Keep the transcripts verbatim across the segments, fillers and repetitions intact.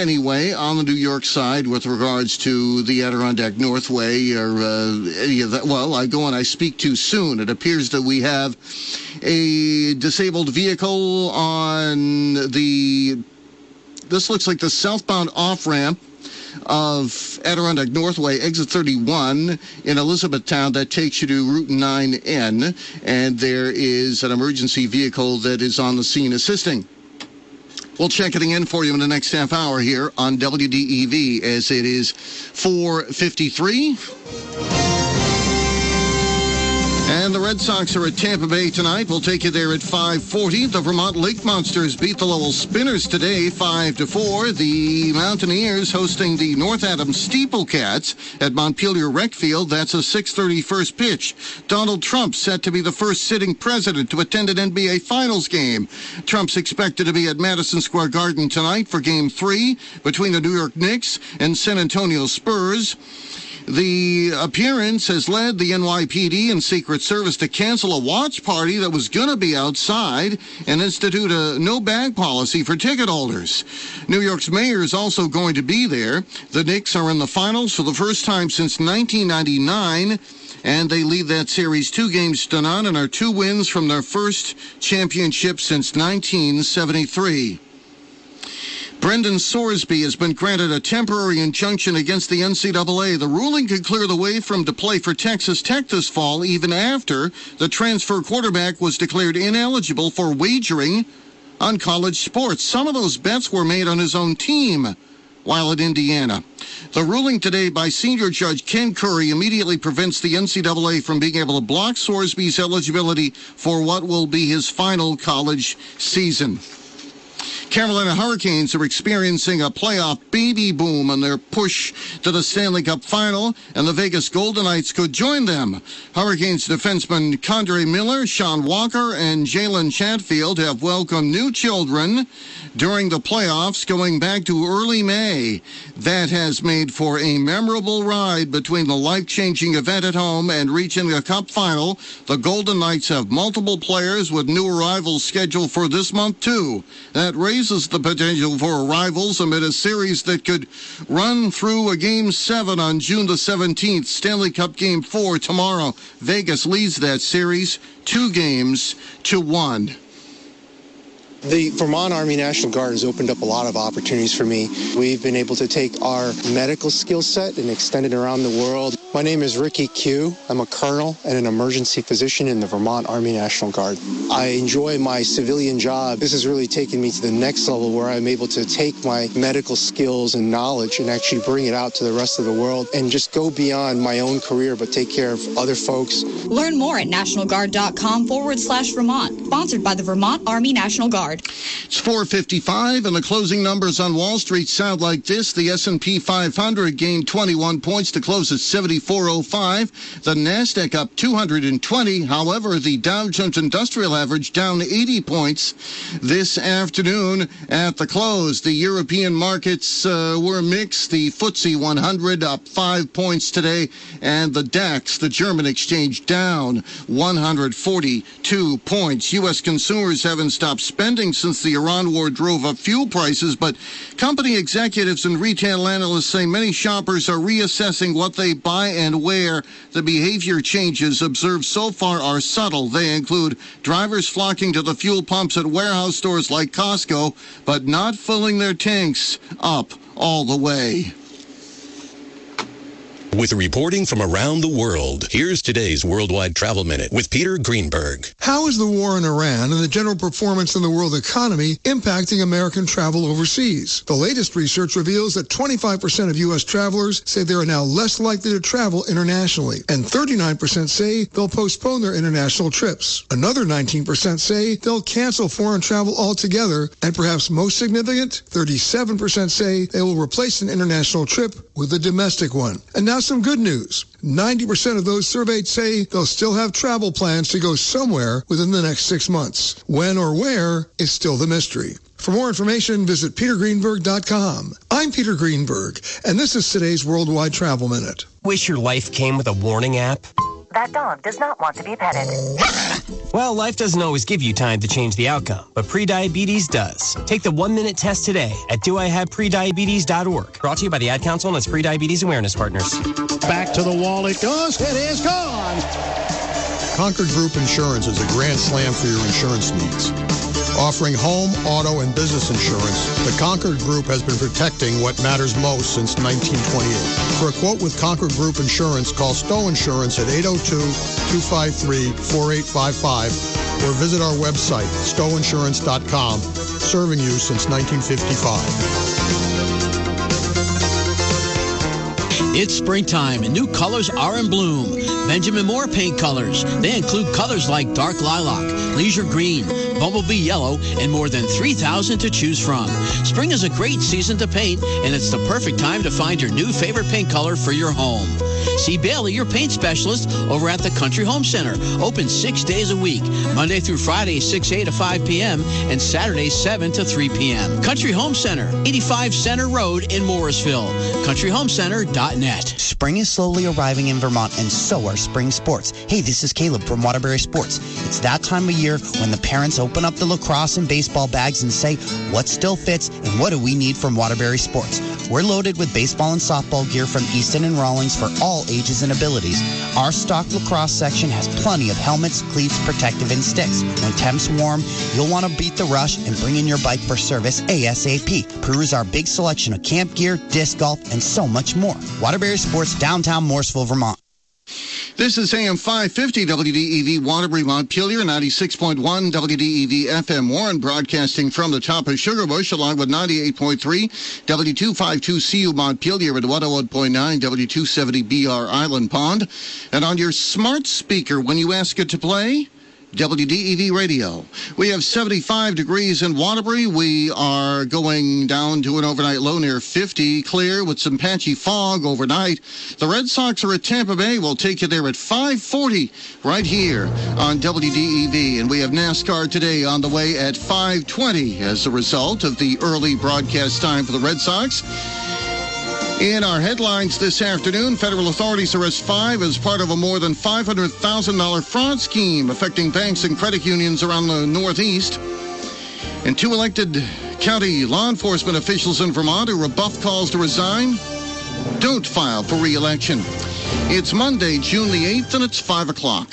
anyway, on the New York side with regards to the Adirondack Northway, or uh, any of that. Well, I go and I speak too soon. It appears that we have a disabled vehicle on the, this looks like the southbound off-ramp of Adirondack Northway, exit thirty-one in Elizabethtown. That takes you to Route nine N, and there is an emergency vehicle that is on the scene assisting. We'll check it in for you in the next half hour here on W D E V as it is four fifty-three. And the Red Sox are at Tampa Bay tonight. We'll take you there at five forty. The Vermont Lake Monsters beat the Lowell Spinners today five to four. The Mountaineers hosting the North Adams Steeplecats at Montpelier Rec Field. That's a six thirty first pitch. Donald Trump set to be the first sitting president to attend an N B A Finals game. Trump's expected to be at Madison Square Garden tonight for Game three between the New York Knicks and San Antonio Spurs. The appearance has led the N Y P D and Secret Service to cancel a watch party that was going to be outside and institute a no-bag policy for ticket holders. New York's mayor is also going to be there. The Knicks are in the finals for the first time since nineteen ninety-nine, and they lead that series two games to none and are two wins from their first championship since nineteen seventy-three. Brendan Sorsby has been granted a temporary injunction against the N C double A. The ruling could clear the way for him to play for Texas Tech this fall, even after the transfer quarterback was declared ineligible for wagering on college sports. Some of those bets were made on his own team while at Indiana. The ruling today by senior judge Ken Curry immediately prevents the N C double A from being able to block Sorsby's eligibility for what will be his final college season. Carolina Hurricanes are experiencing a playoff baby boom on their push to the Stanley Cup Final, and the Vegas Golden Knights could join them. Hurricanes defenseman Condre Miller, Sean Walker, and Jalen Chatfield have welcomed new children during the playoffs going back to early May. That has made for a memorable ride between the life-changing event at home and reaching the Cup Final. The Golden Knights have multiple players with new arrivals scheduled for this month, too. That raises the potential for arrivals amid a series that could run through a Game seven on June the seventeenth. Stanley Cup Game four tomorrow. Vegas leads that series two games to one. The Vermont Army National Guard has opened up a lot of opportunities for me. We've been able to take our medical skill set and extend it around the world. My name is Ricky Q. I'm a colonel and an emergency physician in the Vermont Army National Guard. I enjoy my civilian job. This has really taken me to the next level where I'm able to take my medical skills and knowledge and actually bring it out to the rest of the world and just go beyond my own career but take care of other folks. Learn more at nationalguard.com forward slash Vermont. Sponsored by the Vermont Army National Guard. It's four fifty-five, and the closing numbers on Wall Street sound like this. The S and P five hundred gained twenty-one points to close at seventy-four oh five. The NASDAQ up two hundred twenty. However, the Dow Jones Industrial Average down eighty points this afternoon at the close. The European markets uh, were mixed. The F T S E one hundred up five points today, and the DAX, the German exchange, down one hundred forty-two points. U S consumers haven't stopped spending since the Iran war drove up fuel prices, but company executives and retail analysts say many shoppers are reassessing what they buy and where. The behavior changes observed so far are subtle. They include drivers flocking to the fuel pumps at warehouse stores like Costco, but not filling their tanks up all the way. With reporting from around the world, here's today's Worldwide Travel Minute with Peter Greenberg. How is the war in Iran and the general performance in the world economy impacting American travel overseas? The latest research reveals that twenty-five percent of U S travelers say they are now less likely to travel internationally, and thirty-nine percent say they'll postpone their international trips. Another nineteen percent say they'll cancel foreign travel altogether, and perhaps most significant, thirty-seven percent say they will replace an international trip with a domestic one. And now some good news. ninety percent of those surveyed say they'll still have travel plans to go somewhere within the next six months. When or where is still the mystery. For more information, visit peter greenberg dot com. I'm Peter Greenberg, and this is today's Worldwide Travel Minute. Wish your life came with a warning app? That dog does not want to be petted. Well, life doesn't always give you time to change the outcome, but prediabetes does. Take the one-minute test today at do I have prediabetes dot org. Brought to you by the Ad Council and its Prediabetes Awareness Partners. Back to the wall it goes. It is gone. Concord Group Insurance is a grand slam for your insurance needs. Offering home, auto, and business insurance, the Concord Group has been protecting what matters most since nineteen twenty-eight. For a quote with Concord Group Insurance, call Stowe Insurance at eight oh two, two five three, four eight five five or visit our website, stowe insurance dot com, serving you since nineteen fifty-five. It's springtime and new colors are in bloom. Benjamin Moore paint colors. They include colors like dark lilac, leisure green, bumblebee yellow, and more than three thousand to choose from. Spring is a great season to paint, and it's the perfect time to find your new favorite paint color for your home. See Bailey, your paint specialist, over at the Country Home Center. Open six days a week, Monday through Friday, six a.m. to five p.m., and Saturday, seven to three p.m. Country Home Center, eighty-five Center Road in Morrisville. country home center dot net. Spring is slowly arriving in Vermont, and so are spring sports. Hey, this is Caleb from Waterbury Sports. It's that time of year when the parents open up the lacrosse and baseball bags and say, what still fits and what do we need from Waterbury Sports? We're loaded with baseball and softball gear from Easton and Rawlings for all ages and abilities. Our stock lacrosse section has plenty of helmets, cleats, protective, and sticks. When temps warm, you'll want to beat the rush and bring in your bike for service ASAP. Peruse our big selection of camp gear, disc golf, and so much more. Waterbury Sports, downtown Morrisville, Vermont. This is A M five fifty W D E V Waterbury, Montpelier, ninety-six point one W D E V F M Warren, broadcasting from the top of Sugarbush, along with ninety-eight point three W two fifty-two C U Montpelier and one oh one point nine W two seventy B R Island Pond. And on your smart speaker, when you ask it to play, W D E V Radio. We have seventy-five degrees in Waterbury. We are going down to an overnight low near fifty, clear with some patchy fog overnight. The Red Sox are at Tampa Bay. We'll take you there at five forty right here on W D E V. And we have NASCAR today on the way at five twenty as a result of the early broadcast time for the Red Sox. In our headlines this afternoon, federal authorities arrest five as part of a more than five hundred thousand dollars fraud scheme affecting banks and credit unions around the Northeast. And two elected county law enforcement officials in Vermont who rebuff calls to resign don't file for re-election. It's Monday, June the eighth, and it's five o'clock.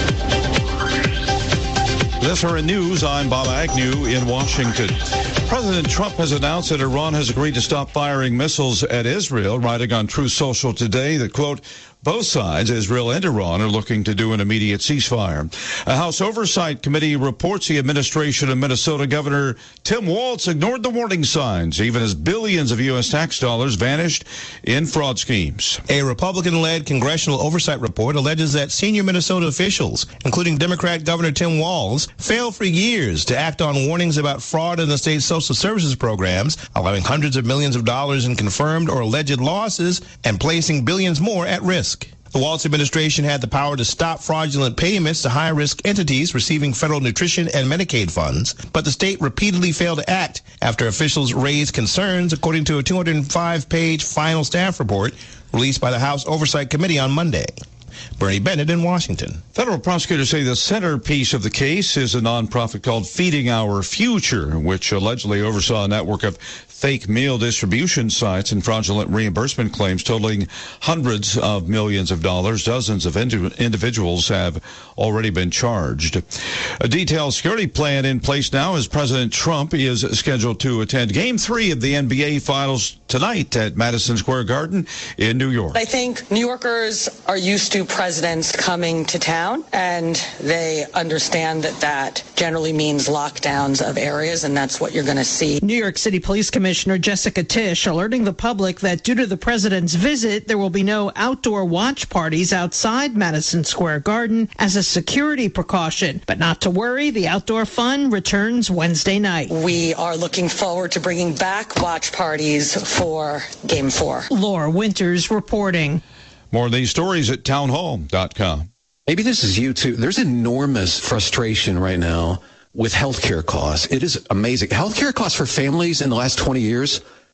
This is News. I'm Bob Agnew in Washington. President Trump has announced that Iran has agreed to stop firing missiles at Israel, writing on Truth Social today that, quote, both sides, Israel and Iran, are looking to do an immediate ceasefire. A House Oversight Committee reports the administration of Minnesota Governor Tim Walz ignored the warning signs, even as billions of U S tax dollars vanished in fraud schemes. A Republican-led congressional oversight report alleges that senior Minnesota officials, including Democrat Governor Tim Walz, failed for years to act on warnings about fraud in the state's social services programs, allowing hundreds of millions of dollars in confirmed or alleged losses and placing billions more at risk. The Walz administration had the power to stop fraudulent payments to high-risk entities receiving federal nutrition and Medicaid funds, but the state repeatedly failed to act after officials raised concerns, according to a two hundred five page final staff report released by the House Oversight Committee on Monday. Bernie Bennett in Washington. Federal prosecutors say the centerpiece of the case is a nonprofit called Feeding Our Future, which allegedly oversaw a network of fake meal distribution sites and fraudulent reimbursement claims totaling hundreds of millions of dollars. Dozens of indi- individuals have already been charged. A detailed security plan in place now as President Trump is scheduled to attend Game three of the N B A Finals tonight at Madison Square Garden in New York. I think New Yorkers are used to presidents coming to town, and they understand that that generally means lockdowns of areas, and that's what you're going to see. New York City Police Commissioner Jessica Tisch alerting the public that due to the president's visit, there will be no outdoor watch parties outside Madison Square Garden as a security precaution. But not to worry, the outdoor fun returns Wednesday night. We are looking forward to bringing back watch parties for Game four. Laura Winters reporting. More of these stories at townhall dot com. Maybe this is you too. There's enormous frustration right now with healthcare costs. It is amazing. Healthcare costs for families in the last twenty years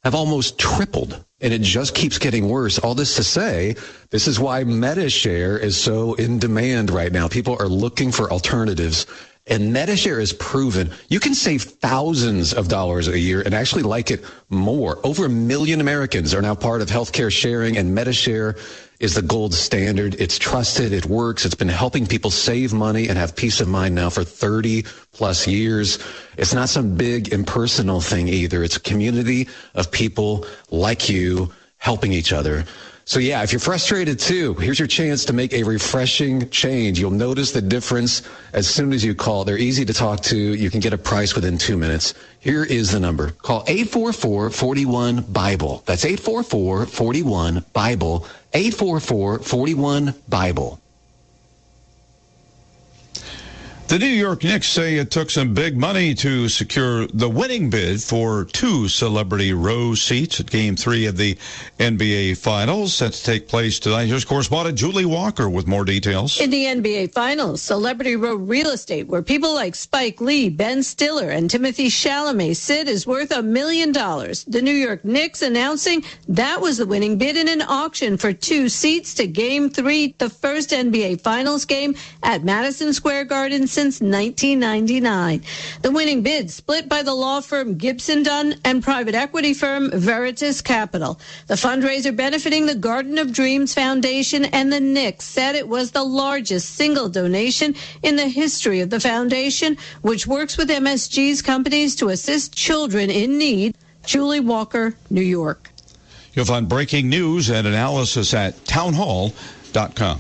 have almost tripled, and it just keeps getting worse. All this to say, this is why MediShare is so in demand right now. People are looking for alternatives, and MediShare is proven you can save thousands of dollars a year and actually like it more. Over a million Americans are now part of healthcare sharing, and MediShare is the gold standard. It's trusted. It works. It's been helping people save money and have peace of mind now for thirty plus years. It's not some big impersonal thing either. It's a community of people like you helping each other. So yeah, if you're frustrated too, here's your chance to make a refreshing change. You'll notice the difference as soon as you call. They're easy to talk to. You can get a price within two minutes. Here is the number. Call eight four four, four one, BIBLE. That's eight four four, four one, BIBLE. eight four four, four one, BIBLE. The New York Knicks say it took some big money to secure the winning bid for two celebrity row seats at Game three of the N B A Finals, set to take place tonight. Here's correspondent Julie Walker with more details. In the N B A Finals, celebrity row real estate, where people like Spike Lee, Ben Stiller, and Timothée Chalamet sit, is worth a million dollars. The New York Knicks announcing that was the winning bid in an auction for two seats to Game three, the first N B A Finals game at Madison Square Garden since nineteen ninety-nine. The winning bid split by the law firm Gibson Dunn and private equity firm Veritas Capital. The fundraiser benefiting the Garden of Dreams Foundation, and the Knicks said it was the largest single donation in the history of the foundation, which works with M S G's companies to assist children in need. Julie Walker, New York. You'll find breaking news and analysis at townhall dot com.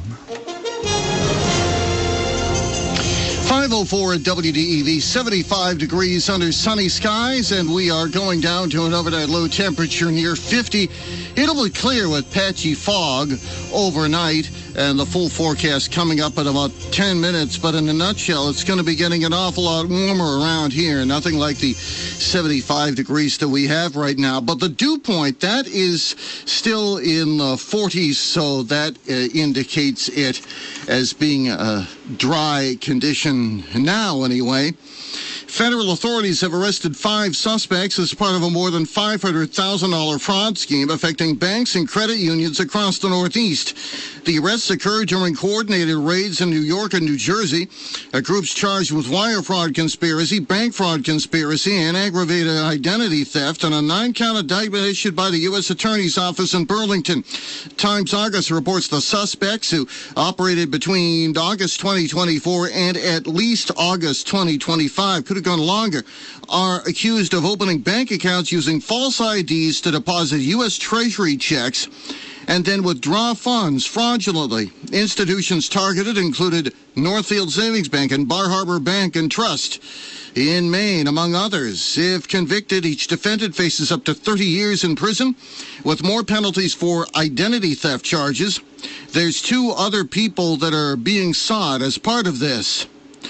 five oh four at W D E V, seventy-five degrees under sunny skies, and we are going down to an overnight low temperature near fifty. It'll be clear with patchy fog overnight, and the full forecast coming up in about ten minutes. But in a nutshell, it's going to be getting an awful lot warmer around here. Nothing like the seventy-five degrees that we have right now. But the dew point, that is still in the forties, so that uh, indicates it as being a dry condition now anyway. Federal authorities have arrested five suspects as part of a more than five hundred thousand dollars fraud scheme affecting banks and credit unions across the Northeast. The arrests occurred during coordinated raids in New York and New Jersey. A group's charged with wire fraud conspiracy, bank fraud conspiracy, and aggravated identity theft, and a nine-count indictment issued by the U S Attorney's Office in Burlington. Times Argus reports the suspects, who operated between August twenty twenty-four and at least August twenty twenty-five, could have gone longer, are accused of opening bank accounts using false I Ds to deposit U S Treasury checks and then withdraw funds fraudulently. Institutions targeted included Northfield Savings Bank and Bar Harbor Bank and Trust in Maine, among others. If convicted, each defendant faces up to thirty years in prison, with more penalties for identity theft charges. There's two other people that are being sought as part of this.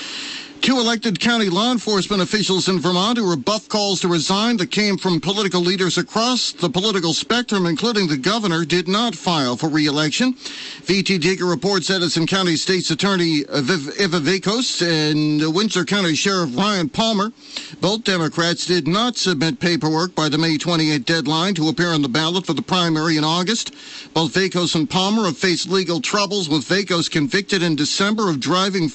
Two elected county law enforcement officials in Vermont who rebuffed calls to resign that came from political leaders across the political spectrum, including the governor, did not file for re-election. V T Digger reports Edison County State's Attorney Eva Vakos and Windsor County Sheriff Ryan Palmer, both Democrats, did not submit paperwork by the May twenty-eighth deadline to appear on the ballot for the primary in August. Both Vakos and Palmer have faced legal troubles, with Vakos convicted in December of driving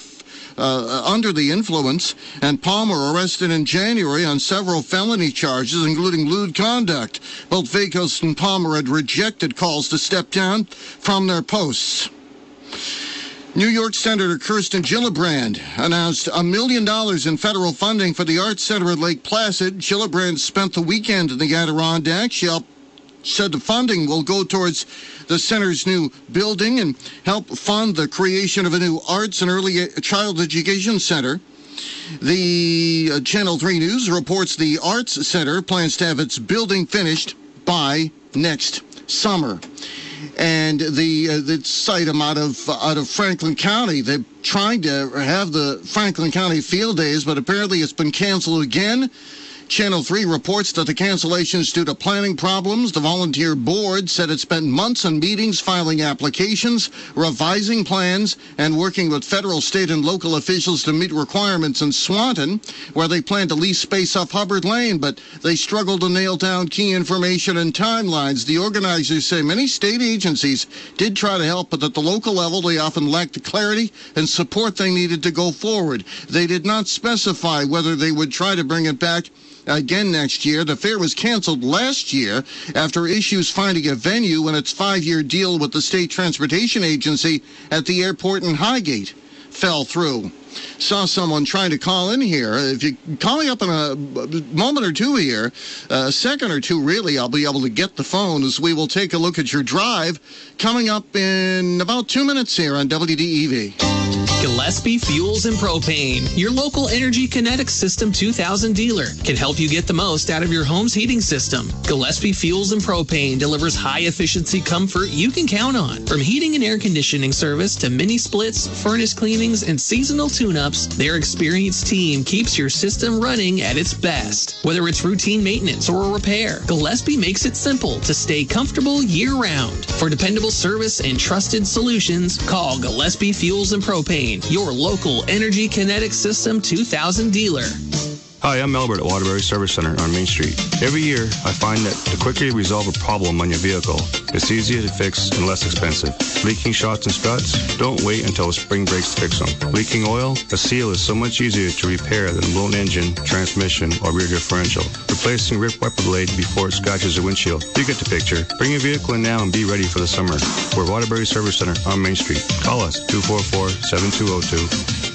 Uh, under the influence, and Palmer arrested in January on several felony charges, including lewd conduct. Both Vakos and Palmer had rejected calls to step down from their posts. New York Senator Kirsten Gillibrand announced a million dollars in federal funding for the Arts Center at Lake Placid. Gillibrand spent the weekend in the Adirondacks. She helped said the funding will go towards the center's new building and help fund the creation of a new arts and early child education center. The uh, Channel three News reports the Arts Center plans to have its building finished by next summer. And the uh, the site them out of uh, out of Franklin County. They're trying to have the Franklin County Field Days, but apparently it's been canceled again. Channel three reports that the cancellations due to planning problems. The volunteer board said it spent months on meetings, filing applications, revising plans, and working with federal, state, and local officials to meet requirements in Swanton, where they plan to lease space off Hubbard Lane, but they struggled to nail down key information and timelines. The organizers say many state agencies did try to help, but at the local level, they often lacked the clarity and support they needed to go forward. They did not specify whether they would try to bring it back again next year. The fair was canceled last year after issues finding a venue in its five-year deal with the State Transportation Agency at the airport in Highgate fell through. Saw someone trying to call in here. If you call me up in a moment or two here, a second or two really, I'll be able to get the phone as we will take a look at your drive coming up in about two minutes here on W D E V. Gillespie Fuels and Propane, your local Energy Kinetic System two thousand dealer, can help you get the most out of your home's heating system. Gillespie Fuels and Propane delivers high-efficiency comfort you can count on. From heating and air conditioning service to mini splits, furnace cleanings, and seasonal tune-ups, their experienced team keeps your system running at its best. Whether it's routine maintenance or a repair, Gillespie makes it simple to stay comfortable year-round. For dependable service and trusted solutions, call Gillespie Fuels and Propane, your local Energy Kinetic System two thousand dealer. Hi, I'm Albert at Waterbury Service Center on Main Street. Every year, I find that the quicker you resolve a problem on your vehicle, it's easier to fix and less expensive. Leaking shocks and struts? Don't wait until a spring breaks to fix them. Leaking oil? A seal is so much easier to repair than a blown engine, transmission, or rear differential. Replacing ripped wiper blade before it scratches the windshield. You get the picture. Bring your vehicle in now and be ready for the summer. We're Waterbury Service Center on Main Street. Call us, two four four, seven two zero two.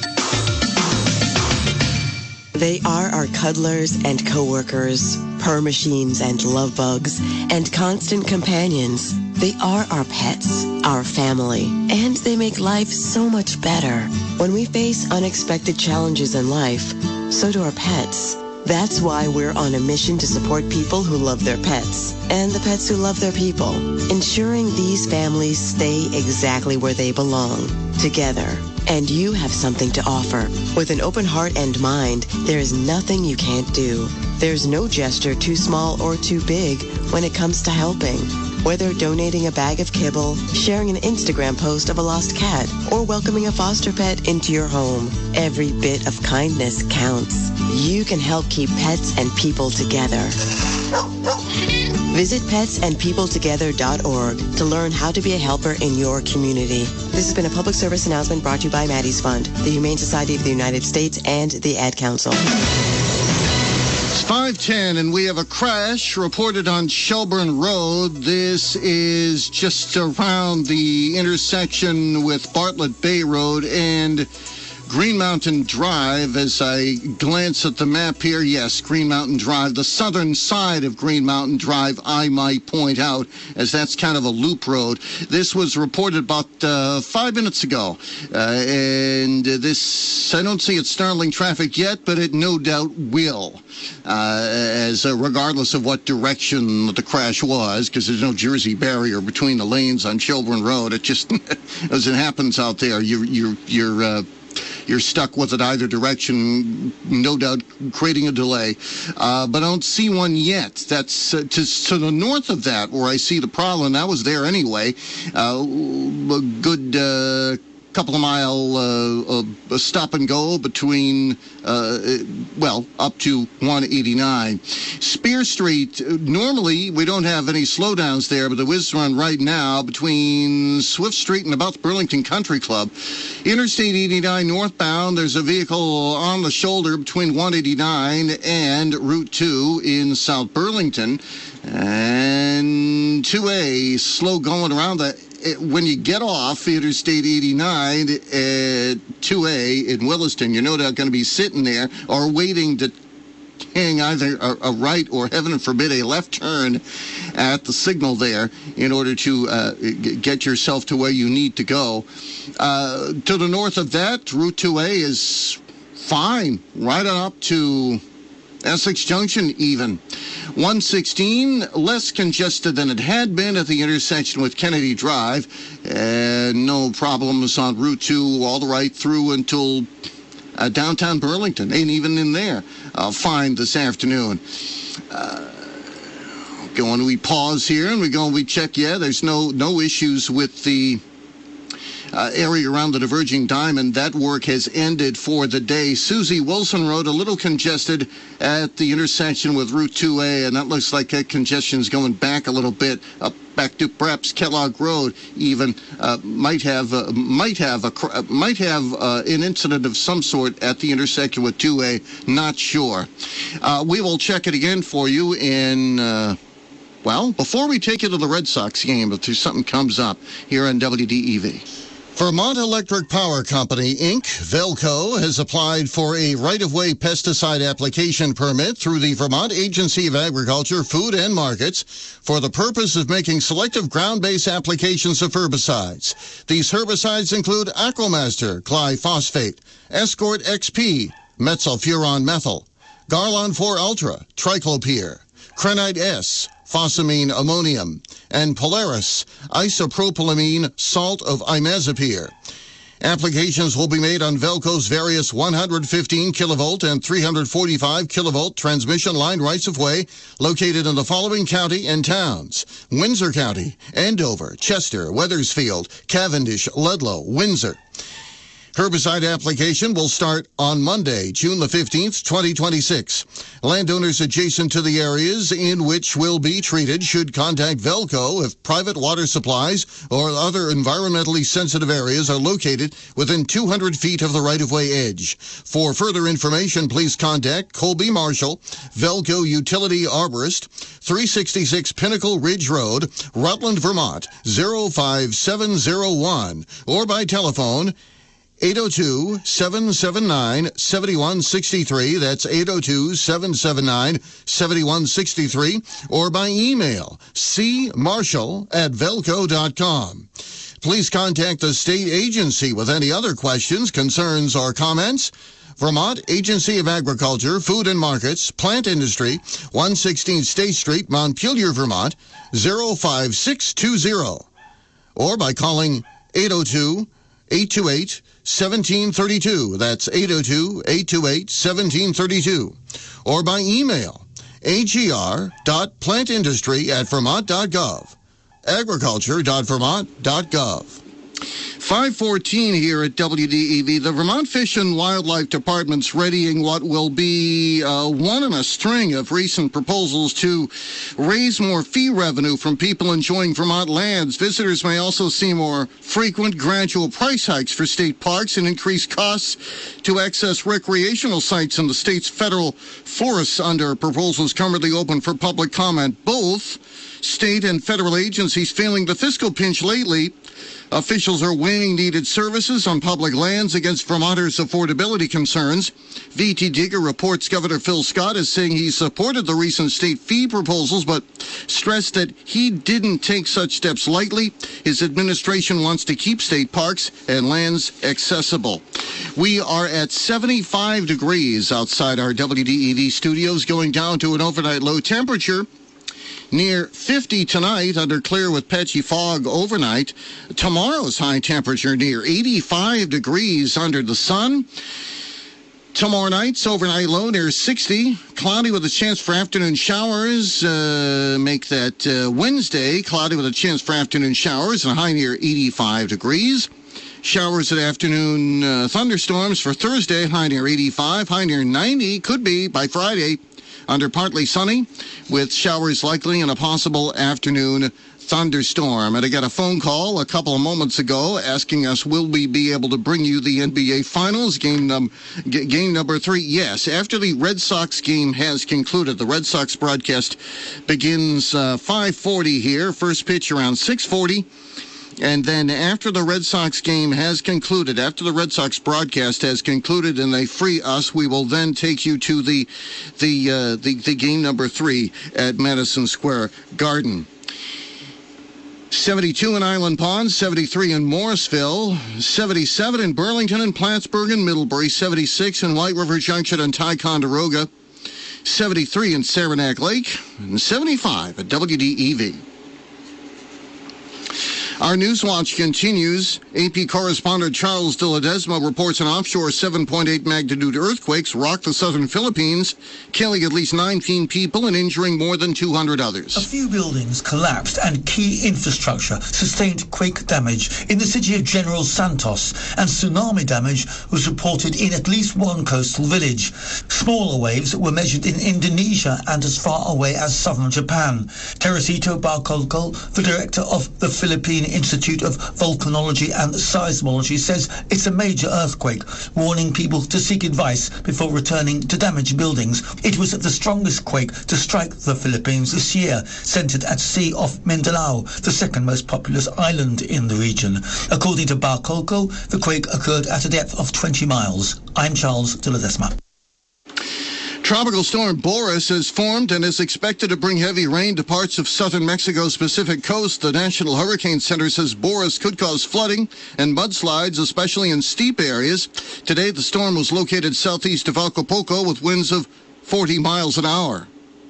They are our cuddlers and coworkers, purr machines and love bugs, and constant companions. They are our pets, our family, and they make life so much better. When we face unexpected challenges in life, so do our pets. That's why we're on a mission to support people who love their pets and the pets who love their people, ensuring these families stay exactly where they belong, together. And you have something to offer. With an open heart and mind, there is nothing you can't do. There's no gesture too small or too big when it comes to helping. Whether donating a bag of kibble, sharing an Instagram post of a lost cat, or welcoming a foster pet into your home, every bit of kindness counts. You can help keep pets and people together. Visit pets and people together dot org to learn how to be a helper in your community. This has been a public service announcement brought to you by Maddie's Fund, the Humane Society of the United States, and the Ad Council. It's five ten, and we have a crash reported on Shelburne Road. This is just around the intersection with Bartlett Bay Road and Green Mountain Drive. As I glance at the map here, yes, Green Mountain Drive, the southern side of Green Mountain Drive, I might point out, as that's kind of a loop road. This was reported about uh, five minutes ago, uh, and this, I don't see it snarling traffic yet, but it no doubt will, uh, as uh, regardless of what direction the crash was, because there's no Jersey barrier between the lanes on Shelburne Road. It just, as it happens out there, you, you're, you're, uh, You're stuck with it either direction, no doubt creating a delay. Uh, but I don't see one yet. That's uh, to, to the north of that where I see the problem. That was there anyway. Uh, a good uh, couple of mile uh, uh, stop and go between, uh, well, up to one eighty-nine. Spear Street, normally we don't have any slowdowns there, but there is one right now between Swift Street and about the Burlington Country Club. Interstate eighty-nine northbound, there's a vehicle on the shoulder between one eighty-nine and Route two in South Burlington. And two A, slow going around the when you get off Interstate eighty-nine at two A in Williston, you're no doubt going to be sitting there or waiting to hang either a, a right or, heaven forbid, a left turn at the signal there in order to uh, get yourself to where you need to go. Uh, to the north of that, Route two A is fine, right on up to Essex Junction even. one sixteen, less congested than it had been at the intersection with Kennedy Drive. And no problems on Route two all the way through until uh, downtown Burlington, and even in there, uh, fine this afternoon. Uh, going, we pause here and we go and we check. Yeah, there's no no issues with the Uh, area around the Diverging Diamond. That work has ended for the day. Susie Wilson Road, a little congested at the intersection with Route two A, and that looks like that congestion's going back a little bit, up back to perhaps Kellogg Road. Even uh, might have uh, might have a uh, might have uh, an incident of some sort at the intersection with two A. Not sure. Uh, we will check it again for you in. Uh, well, before we take you to the Red Sox game, if there's something comes up here on W D E V. Vermont Electric Power Company, Incorporated, Velco, has applied for a right-of-way pesticide application permit through the Vermont Agency of Agriculture, Food and Markets for the purpose of making selective ground-based applications of herbicides. These herbicides include Aquamaster, glyphosate, Escort X P, methylfuron methyl, Garlon four Ultra, Triclopyr, Crenite S, Phosamine ammonium, and Polaris isopropylamine salt of imazapyr. Applications will be made on Velco's various one hundred fifteen kilovolt and three hundred forty-five kilovolt transmission line rights-of-way located in the following county and towns: Windsor County, Andover, Chester, Wethersfield, Cavendish, Ludlow, Windsor. Herbicide application will start on Monday, June the fifteenth, twenty twenty-six. Landowners adjacent to the areas in which will be treated should contact Velco if private water supplies or other environmentally sensitive areas are located within two hundred feet of the right-of-way edge. For further information, please contact Colby Marshall, Velco Utility Arborist, three sixty-six Pinnacle Ridge Road, Rutland, Vermont, zero five seven zero one, or by telephone eight oh two, seven seven nine, seven one six three. That's eight oh two, seven seven nine, seven one six three. Or by email, c marshall at velco dot com. Please contact the state agency with any other questions, concerns, or comments. Vermont Agency of Agriculture, Food and Markets, Plant Industry, one sixteen State Street, Montpelier, Vermont, zero five six two zero. Or by calling eight oh two, eight two eight, one seven three two. That's eight oh two, eight two eight, one seven three two. Or by email, a g r dot plant industry at vermont dot gov, agriculture dot vermont dot gov. five fourteen here at W D E V. The Vermont Fish and Wildlife Department's readying what will be uh, one in a string of recent proposals to raise more fee revenue from people enjoying Vermont lands. Visitors may also see more frequent gradual price hikes for state parks and increased costs to access recreational sites in the state's federal forests under proposals currently open for public comment. Both state and federal agencies feeling the fiscal pinch lately. Officials are weighing needed services on public lands against Vermonters' affordability concerns. V T Digger reports Governor Phil Scott is saying he supported the recent state fee proposals, but stressed that he didn't take such steps lightly. His administration wants to keep state parks and lands accessible. We are at seventy-five degrees outside our W D E V studios, going down to an overnight low temperature near fifty tonight, under clear with patchy fog overnight. Tomorrow's high temperature near eighty-five degrees under the sun. Tomorrow night's overnight low near sixty. Cloudy with a chance for afternoon showers. Uh, make that uh, Wednesday cloudy with a chance for afternoon showers and a high near eighty-five degrees. Showers at afternoon uh, thunderstorms for Thursday, high near eighty-five, high near ninety. Could be by Friday under partly sunny with showers likely and a possible afternoon thunderstorm. And I got a phone call a couple of moments ago asking us, will we be able to bring you the N B A Finals game, num- g- game number three? Yes, after the Red Sox game has concluded. The Red Sox broadcast begins uh, five forty here. First pitch around six forty. And then after the Red Sox game has concluded, after the Red Sox broadcast has concluded and they free us, we will then take you to the the uh, the, the game number three at Madison Square Garden. seventy-two in Island Pond, seventy-three in Morrisville, seventy-seven in Burlington and Plattsburgh and Middlebury, seventy-six in White River Junction and Ticonderoga, seventy-three in Saranac Lake, and seventy-five at W D E V. Our Newswatch continues. A P correspondent Charles de Ledesma reports an offshore seven point eight magnitude earthquakes rocked the southern Philippines, killing at least nineteen people and injuring more than two hundred others. A few buildings collapsed and key infrastructure sustained quake damage in the city of General Santos, and tsunami damage was reported in at least one coastal village. Smaller waves were measured in Indonesia and as far away as southern Japan. Teresito Barcolco, the director of the Philippine Institute of Volcanology and Seismology, says it's a major earthquake, warning people to seek advice before returning to damaged buildings. It was the strongest quake to strike the Philippines this year, centered at sea off Mindanao, the second most populous island in the region. According to Barcolco, the quake occurred at a depth of twenty miles. I'm Charles de Ledesma. Tropical storm Boris has formed and is expected to bring heavy rain to parts of southern Mexico's Pacific coast. The National Hurricane Center says Boris could cause flooding and mudslides, especially in steep areas. Today, the storm was located southeast of Acapulco with winds of forty miles an hour.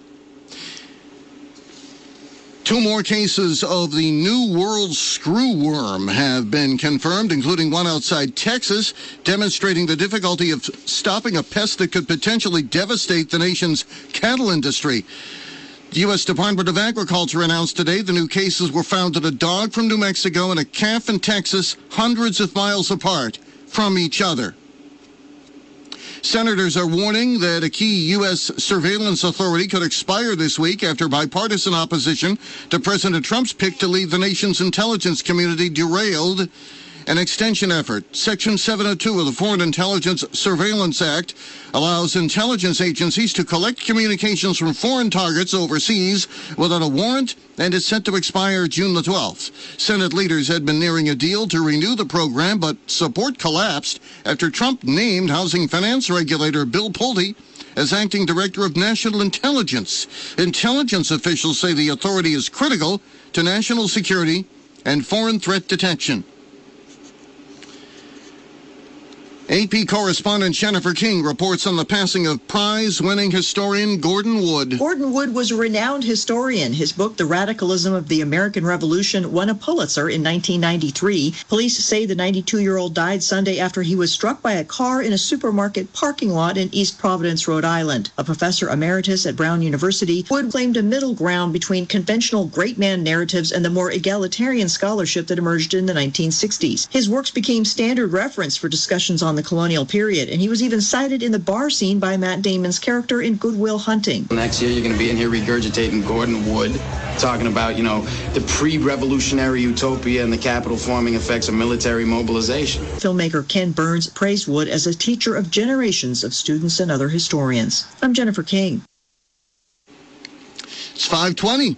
Two more cases of the New World screwworm have been confirmed, including one outside Texas, demonstrating the difficulty of stopping a pest that could potentially devastate the nation's cattle industry. The U S Department of Agriculture announced today the new cases were found in a dog from New Mexico and a calf in Texas, hundreds of miles apart from each other. Senators are warning that a key U S surveillance authority could expire this week after bipartisan opposition to President Trump's pick to lead the nation's intelligence community derailed an extension effort. Section seven oh two of the Foreign Intelligence Surveillance Act allows intelligence agencies to collect communications from foreign targets overseas without a warrant, and is set to expire June the twelfth. Senate leaders had been nearing a deal to renew the program, but support collapsed after Trump named housing finance regulator Bill Pulte as acting director of national intelligence. Intelligence officials say the authority is critical to national security and foreign threat detection. A P correspondent Jennifer King reports on the passing of prize-winning historian Gordon Wood. Gordon Wood was a renowned historian. His book, The Radicalism of the American Revolution, won a Pulitzer in nineteen ninety-three. Police say the ninety-two-year-old died Sunday after he was struck by a car in a supermarket parking lot in East Providence, Rhode Island. A professor emeritus at Brown University, Wood claimed a middle ground between conventional great man narratives and the more egalitarian scholarship that emerged in the nineteen sixties. His works became standard reference for discussions on the colonial period, and he was even cited in the bar scene by Matt Damon's character in Good Will Hunting. Next year, you're going to be in here regurgitating Gordon Wood, talking about, you know, the pre-revolutionary utopia and the capital-forming effects of military mobilization. Filmmaker Ken Burns praised Wood as a teacher of generations of students and other historians. I'm Jennifer King. It's five twenty.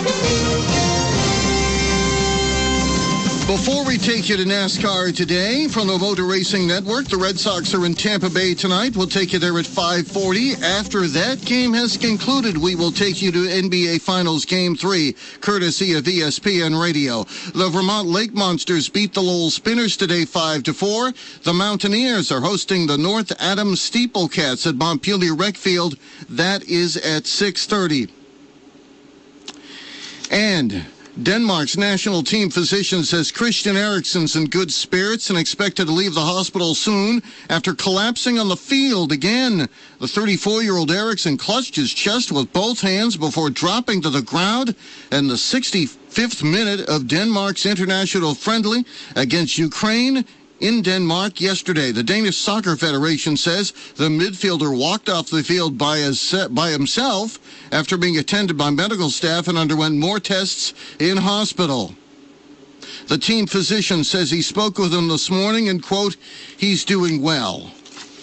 Before we take you to NASCAR today from the Motor Racing Network, the Red Sox are in Tampa Bay tonight. We'll take you there at five forty. After that game has concluded, we will take you to N B A Finals Game three, courtesy of E S P N Radio. The Vermont Lake Monsters beat the Lowell Spinners today five to four. The Mountaineers are hosting the North Adams Steeplecats at Montpelier Rec Field. That is at six thirty. And Denmark's national team physician says Christian Eriksen's in good spirits and expected to leave the hospital soon after collapsing on the field again. The thirty-four-year-old Eriksen clutched his chest with both hands before dropping to the ground in the sixty-fifth minute of Denmark's international friendly against Ukraine in Denmark yesterday. The Danish Soccer Federation says the midfielder walked off the field by, his, by himself after being attended by medical staff and underwent more tests in hospital. The team physician says he spoke with him this morning and, quote, he's doing well.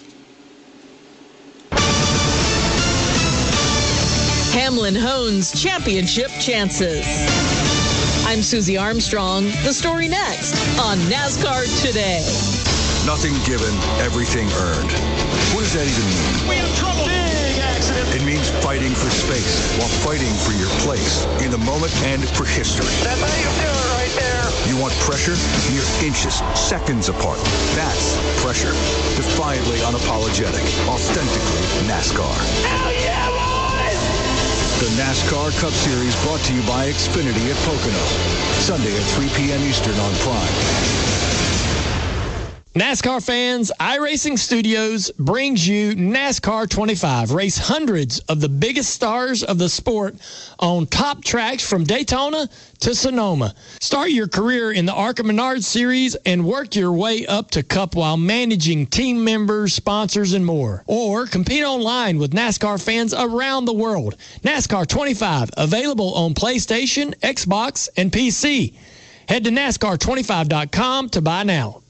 Hamlin Hones Championship Chances. I'm Susie Armstrong. The story next on NASCAR Today. Nothing given, everything earned. What does that even mean? We have trouble. Big accident. It means fighting for space while fighting for your place in the moment and for history. That's how you do it right there. You want pressure? Mere inches, seconds apart. That's pressure. Defiantly unapologetic. Authentically NASCAR. Hell yeah, boys! The NASCAR Cup Series brought to you by Xfinity at Pocono. Sunday at three p.m. Eastern on Prime. NASCAR fans, iRacing Studios brings you NASCAR twenty-five. Race hundreds of the biggest stars of the sport on top tracks from Daytona to Sonoma. Start your career in the ARCA Menards Series and work your way up to Cup while managing team members, sponsors, and more. Or compete online with NASCAR fans around the world. NASCAR twenty-five, available on PlayStation, Xbox, and P C. Head to NASCAR twenty-five dot com to buy now.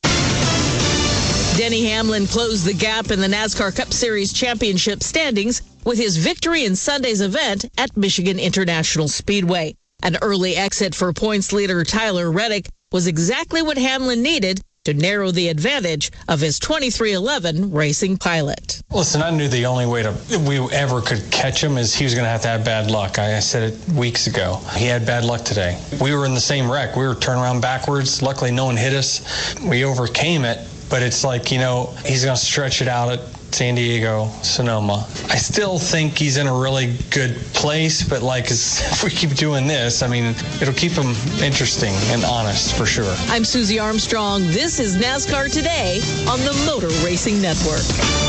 Denny Hamlin closed the gap in the NASCAR Cup Series championship standings with his victory in Sunday's event at Michigan International Speedway. An early exit for points leader Tyler Reddick was exactly what Hamlin needed to narrow the advantage of his twenty-three eleven Racing Pilot. Listen, I knew the only way to we ever could catch him is he was going to have to have bad luck. I, I said it weeks ago. He had bad luck today. We were in the same wreck. We were turning around backwards. Luckily, no one hit us. We overcame it. But it's like, you know, he's going to stretch it out at San Diego, Sonoma. I still think he's in a really good place, but like if we keep doing this, I mean, it'll keep him interesting and honest for sure. I'm Susie Armstrong. This is NASCAR Today on the Motor Racing Network.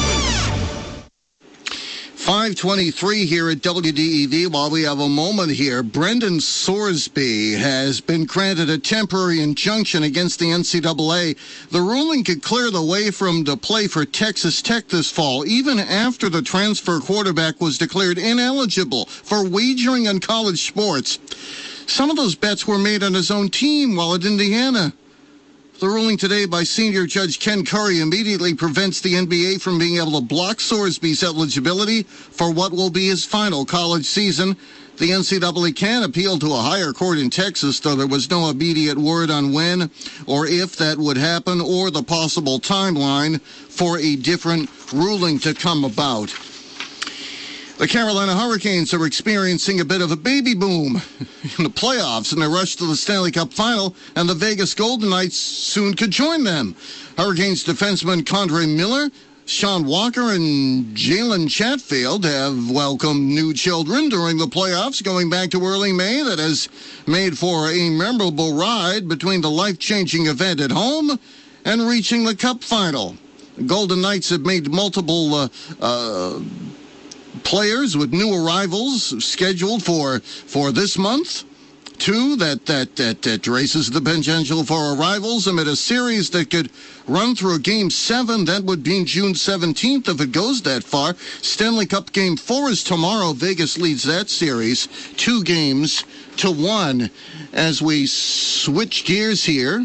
five twenty-three here at W D E V. While we have a moment here, Brendan Sorsby has been granted a temporary injunction against the N C double A. The ruling could clear the way for him to play for Texas Tech this fall, even after the transfer quarterback was declared ineligible for wagering on college sports. Some of those bets were made on his own team while at Indiana. The ruling today by Senior Judge Ken Curry immediately prevents the N B A from being able to block Sorsby's eligibility for what will be his final college season. The N C double A can appeal to a higher court in Texas, though there was no immediate word on when or if that would happen or the possible timeline for a different ruling to come about. The Carolina Hurricanes are experiencing a bit of a baby boom in the playoffs in their rush to the Stanley Cup Final, and the Vegas Golden Knights soon could join them. Hurricanes defenseman Condre Miller, Sean Walker, and Jalen Chatfield have welcomed new children during the playoffs, going back to early May. That has made for a memorable ride between the life-changing event at home and reaching the Cup Final. The Golden Knights have made multiple uh, uh, players with new arrivals scheduled for for this month. Two that that that, that races the potential for arrivals amid a series that could run through Game seven. That would be June seventeenth if it goes that far. Stanley Cup Game four is tomorrow. Vegas leads that series two games to one. As we switch gears here,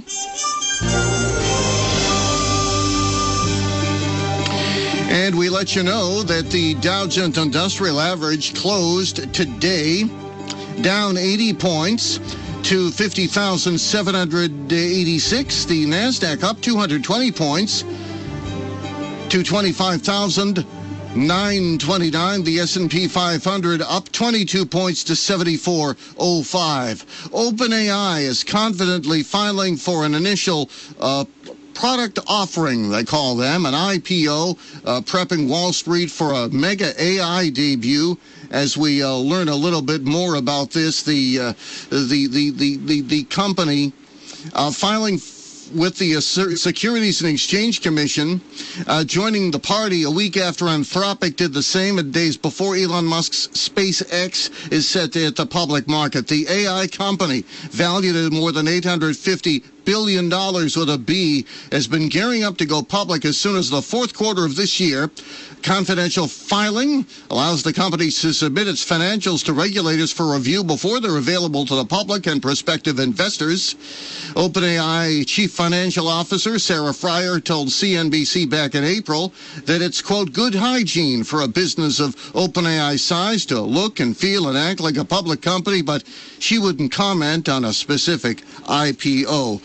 and we let you know that the Dow Jones Industrial Average closed today down eighty points to fifty thousand seven hundred eighty-six. The NASDAQ up two hundred twenty points to twenty-five thousand nine hundred twenty-nine. The S and P five hundred up twenty-two points to seventy-four oh five. OpenAI is confidently filing for an initial uh, product offering, they call them, an I P O, uh, prepping Wall Street for a mega A I debut. As we uh, learn a little bit more about this, the uh, the, the the the the company uh, filing with the uh, Securities and Exchange Commission, uh, joining the party a week after Anthropic did the same, and days before Elon Musk's SpaceX is set to hit the public market. The A I company, valued at more than eight hundred fifty billion dollars with a B, has been gearing up to go public as soon as the fourth quarter of this year. Confidential filing allows the company to submit its financials to regulators for review before they're available to the public and prospective investors. OpenAI Chief Financial Officer Sarah Friar told C N B C back in April that it's, quote, good hygiene for a business of OpenAI size to look and feel and act like a public company, but she wouldn't comment on a specific I P O.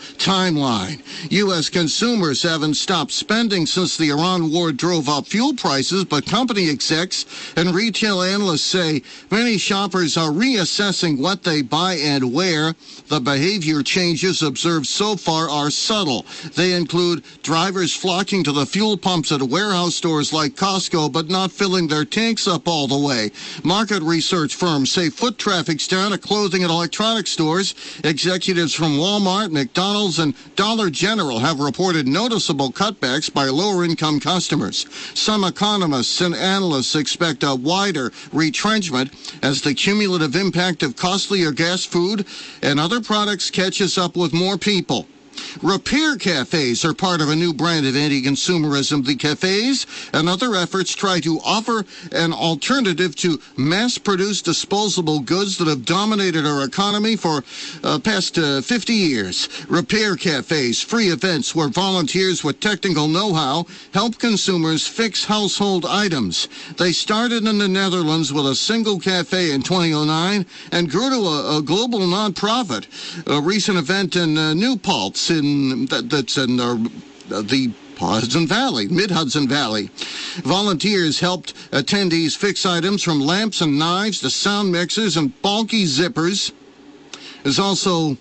timeline. U S consumers haven't stopped spending since the Iran war drove up fuel prices, but company execs and retail analysts say many shoppers are reassessing what they buy and where. The behavior changes observed so far are subtle. They include drivers flocking to the fuel pumps at warehouse stores like Costco, but not filling their tanks up all the way. Market research firms say foot traffic's down at clothing and electronics stores. Executives from Walmart, McDonald's, and Dollar General have reported noticeable cutbacks by lower-income customers. Some economists and analysts expect a wider retrenchment as the cumulative impact of costlier gas, food, and other products catches up with more people. Repair cafes are part of a new brand of anti-consumerism. The cafes and other efforts try to offer an alternative to mass-produced disposable goods that have dominated our economy for uh, past uh, fifty years. Repair cafes, free events where volunteers with technical know-how help consumers fix household items. They started in the Netherlands with a single cafe in twenty oh nine and grew to a, a global nonprofit. A recent event in uh, New Paltz in that, that's in uh, the Hudson Valley, mid-Hudson Valley. Volunteers helped attendees fix items from lamps and knives to sound mixers and bulky zippers. There's also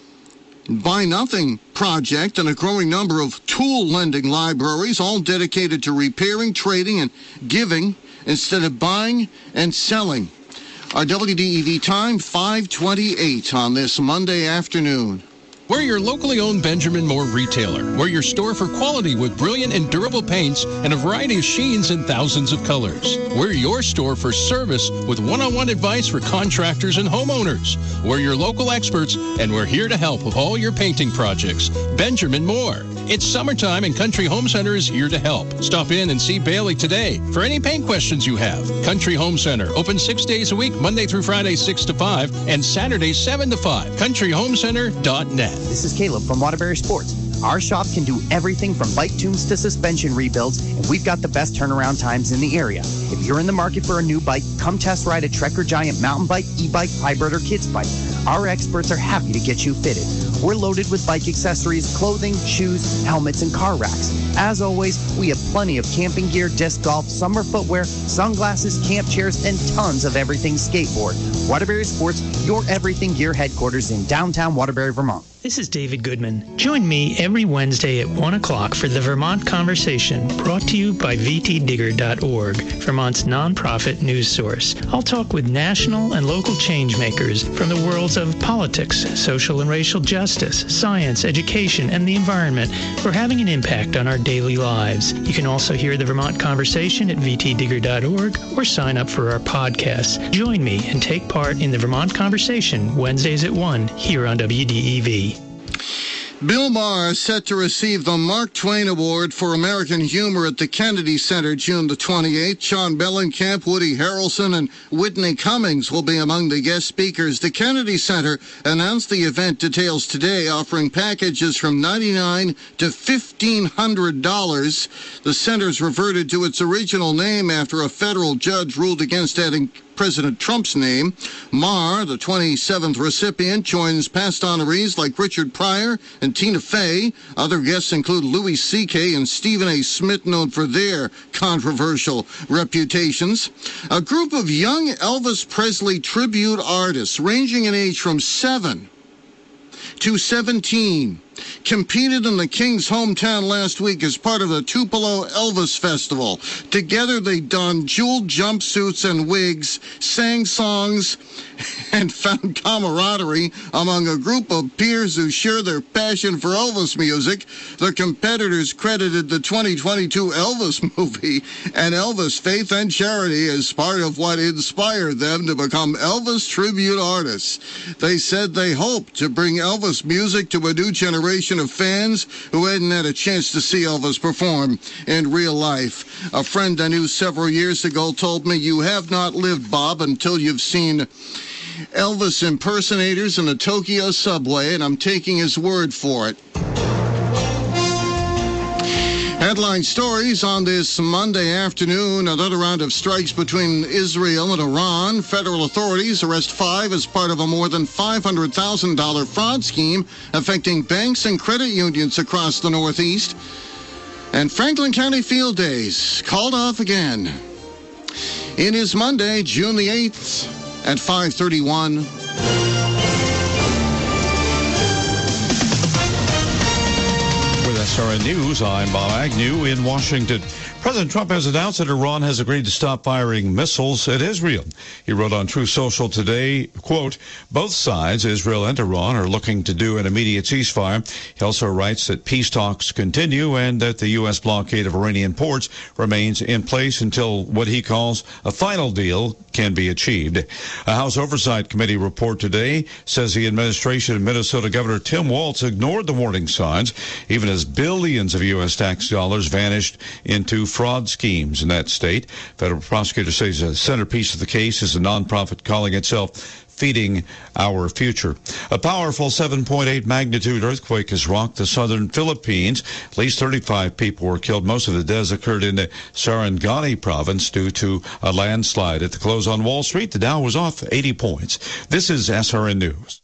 Buy Nothing project and a growing number of tool lending libraries, all dedicated to repairing, trading, and giving instead of buying and selling. Our W D E V time, five twenty-eight on this Monday afternoon. We're your locally owned Benjamin Moore retailer. We're your store for quality with brilliant and durable paints and a variety of sheens in thousands of colors. We're your store for service with one-on-one advice for contractors and homeowners. We're your local experts, and we're here to help with all your painting projects. Benjamin Moore. It's summertime, and Country Home Center is here to help. Stop in and see Bailey today for any paint questions you have. Country Home Center, open six days a week, Monday through Friday, six to five, and Saturday, seven to five. country home center dot net. This is Caleb from Waterbury Sports. Our shop can do everything from bike tunes to suspension rebuilds, and we've got the best turnaround times in the area. If you're in the market for a new bike, come test ride a Trekker Giant mountain bike, e-bike, hybrid, or kids bike. Our experts are happy to get you fitted. We're loaded with bike accessories, clothing, shoes, helmets, and car racks. As always, we have plenty of camping gear, disc golf, summer footwear, sunglasses, camp chairs, and tons of everything skateboard. Waterbury Sports, your everything gear headquarters in downtown Waterbury, Vermont. This is David Goodman. Join me every Wednesday at one o'clock for the Vermont Conversation, brought to you by v t digger dot org, Vermont's nonprofit news source. I'll talk with national and local changemakers from the worlds of politics, social and racial justice, science, education, and the environment who are having an impact on our daily lives. You can also hear the Vermont Conversation at v t digger dot org or sign up for our podcasts. Join me and take part in the Vermont Conversation Wednesdays at one here on W D E V. Bill Maher set to receive the Mark Twain Award for American Humor at the Kennedy Center June the twenty-eighth. Sean Mellencamp, Woody Harrelson, and Whitney Cummings will be among the guest speakers. The Kennedy Center announced the event details today, offering packages from ninety-nine dollars to fifteen hundred dollars. The center's reverted to its original name after a federal judge ruled against adding President Trump's name. Maher, the twenty-seventh recipient, joins past honorees like Richard Pryor and Tina Fey. Other guests include Louis C K and Stephen A. Smith, known for their controversial reputations. A group of young Elvis Presley tribute artists ranging in age from seven to seventeen competed in the King's hometown last week as part of the Tupelo Elvis Festival. Together they donned jeweled jumpsuits and wigs, sang songs, and found camaraderie among a group of peers who share their passion for Elvis music. The competitors credited the twenty twenty-two Elvis movie and Elvis Faith and Charity as part of what inspired them to become Elvis tribute artists. They said they hoped to bring Elvis music to a new generation of fans who hadn't had a chance to see Elvis perform in real life. A friend I knew several years ago told me, "You have not lived, Bob, until you've seen Elvis impersonators in the Tokyo subway," and I'm taking his word for it. Headline stories on this Monday afternoon. Another round of strikes between Israel and Iran. Federal authorities arrest five as part of a more than five hundred thousand dollars fraud scheme affecting banks and credit unions across the Northeast. And Franklin County Field Days called off again. It is Monday, June the eighth at five thirty-one. S R N News, I'm Bob Agnew in Washington. President Trump has announced that Iran has agreed to stop firing missiles at Israel. He wrote on Truth Social today, quote, both sides, Israel and Iran, are looking to do an immediate ceasefire. He also writes that peace talks continue and that the U S blockade of Iranian ports remains in place until what he calls a final deal can be achieved. A House Oversight Committee report today says the administration of Minnesota Governor Tim Walz ignored the warning signs, even as billions of U S tax dollars vanished into fraud schemes in that state. Federal prosecutors say the centerpiece of the case is a nonprofit calling itself Feeding Our Future. A powerful seven point eight magnitude earthquake has rocked the southern Philippines. At least thirty-five people were killed. Most of the deaths occurred in the Sarangani province due to a landslide. At the close on Wall Street, the Dow was off eighty points. This is S R N News.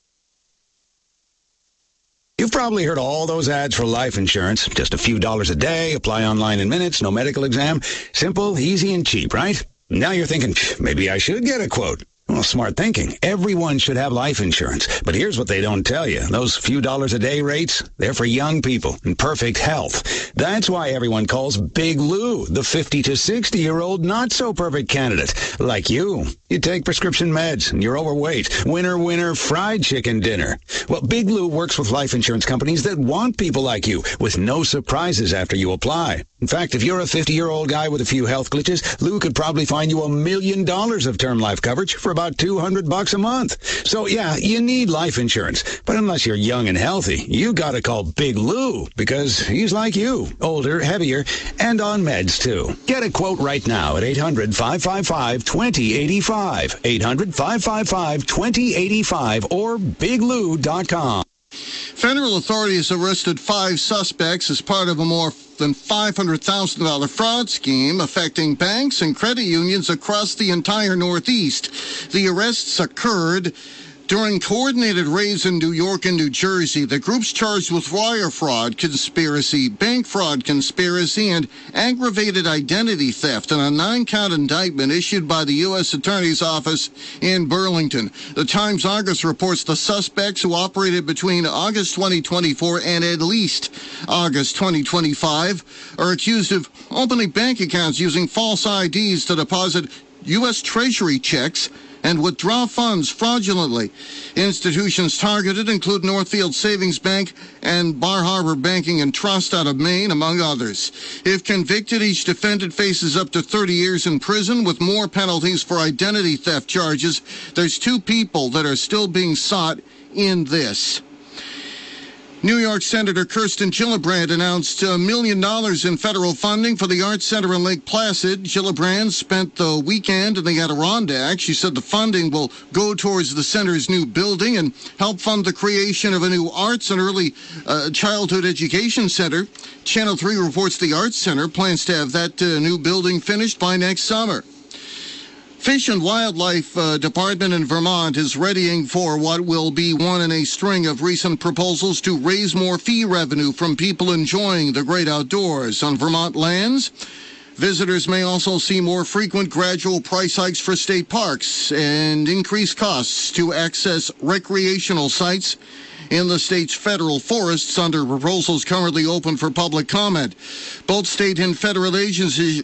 You've probably heard all those ads for life insurance. Just a few dollars a day, apply online in minutes, no medical exam. Simple, easy, and cheap, right? Now you're thinking, maybe I should get a quote. Well, smart thinking. Everyone should have life insurance. But here's what they don't tell you. Those few dollars a day rates, they're for young people in perfect health. That's why everyone calls Big Lou the fifty to sixty-year-old not-so-perfect candidate. Like you. You take prescription meds and you're overweight. Winner, winner, fried chicken dinner. Well, Big Lou works with life insurance companies that want people like you with no surprises after you apply. In fact, if you're a fifty-year-old guy with a few health glitches, Lou could probably find you a million dollars of term life coverage for about two hundred bucks a month. So yeah, you need life insurance. But unless you're young and healthy, you gotta call Big Lou because he's like you, older, heavier, and on meds too. Get a quote right now at eight hundred, five five five, two zero eight five, eight hundred, five five five, two zero eight five or big lou dot com. Federal authorities arrested five suspects as part of a more than five hundred thousand dollars fraud scheme affecting banks and credit unions across the entire Northeast. The arrests occurred during coordinated raids in New York and New Jersey. The groups charged with wire fraud conspiracy, bank fraud conspiracy, and aggravated identity theft in a nine-count indictment issued by the U S Attorney's Office in Burlington. The Times-Argus reports the suspects, who operated between August twenty twenty-four and at least August twenty twenty-five, are accused of opening bank accounts using false I Ds to deposit U S Treasury checks and withdraw funds fraudulently. Institutions targeted include Northfield Savings Bank and Bar Harbor Banking and Trust out of Maine, among others. If convicted, each defendant faces up to thirty years in prison with more penalties for identity theft charges. There's two people that are still being sought in this. New York Senator Kirsten Gillibrand announced a million dollars in federal funding for the Arts Center in Lake Placid. Gillibrand spent the weekend in the Adirondack. She said the funding will go towards the center's new building and help fund the creation of a new arts and early uh, childhood education center. Channel three reports the Arts Center plans to have that uh, new building finished by next summer. Fish and Wildlife uh, Department in Vermont is readying for what will be one in a string of recent proposals to raise more fee revenue from people enjoying the great outdoors on Vermont lands. Visitors may also see more frequent gradual price hikes for state parks and increased costs to access recreational sites in the state's federal forests under proposals currently open for public comment. Both state and federal agencies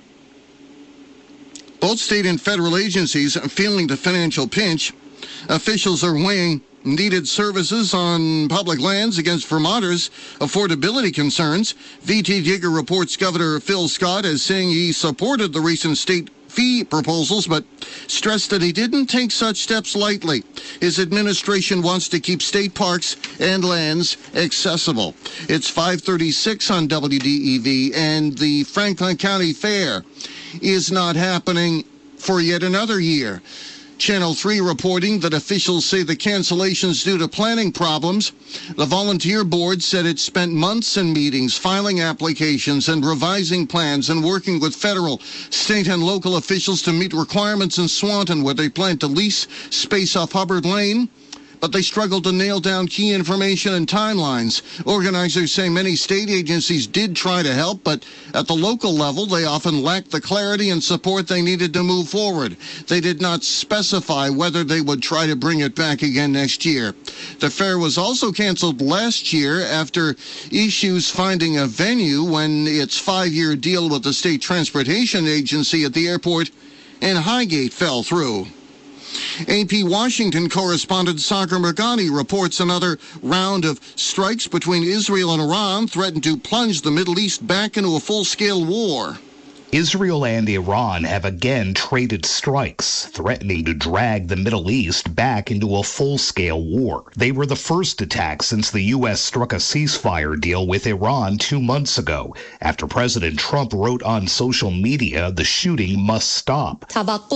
Both state and federal agencies are feeling the financial pinch. Officials are weighing needed services on public lands against Vermonters' affordability concerns. V T Digger reports Governor Phil Scott as saying he supported the recent state fee proposals, but stressed that he didn't take such steps lightly. His administration wants to keep state parks and lands accessible. It's five thirty-six on W D E V, and the Franklin County Fair is not happening for yet another year. Channel three reporting that officials say the cancellations due to planning problems. The volunteer board said it spent months in meetings, filing applications and revising plans and working with federal, state and local officials to meet requirements in Swanton, where they plan to lease space off Hubbard Lane. But they struggled to nail down key information and timelines. Organizers say many state agencies did try to help, but at the local level, they often lacked the clarity and support they needed to move forward. They did not specify whether they would try to bring it back again next year. The fair was also canceled last year after issues finding a venue when its five-year deal with the State Transportation Agency at the airport in Highgate fell through. A P Washington correspondent Sagar Mergani reports another round of strikes between Israel and Iran threaten to plunge the Middle East back into a full-scale war. Israel and Iran have again traded strikes, threatening to drag the Middle East back into a full-scale war. They were the first attacks since the U S struck a ceasefire deal with Iran two months ago, after President Trump wrote on social media the shooting must stop.